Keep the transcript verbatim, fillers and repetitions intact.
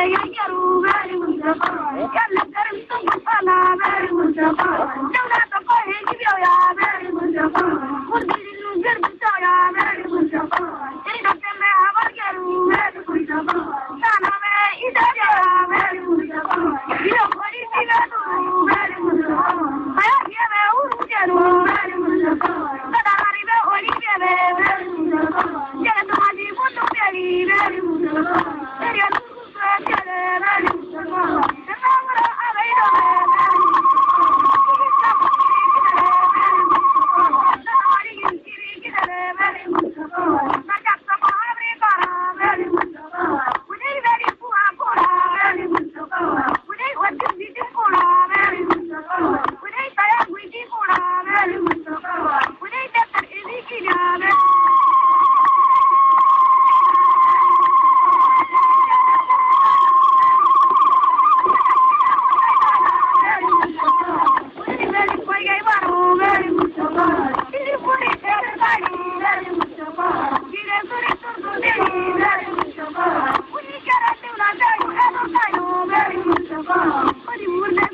ya quero ver muito bom. Quero quero tudo falar ver muito bom. Eu não tô correndo de olhar ver muito bom. O filho não quer de olhar ver muito bom. Ele não tem meia voz quero ver muito bom. Tá na meia ideia ver muito bom. E eu vou lhe dizer tudo ver muito bom. Aí aqui é meu quero ver muito bom. Toda a riba olhe ver muito bom. Quero tomar de muito bem ver muito bom. Quero What do you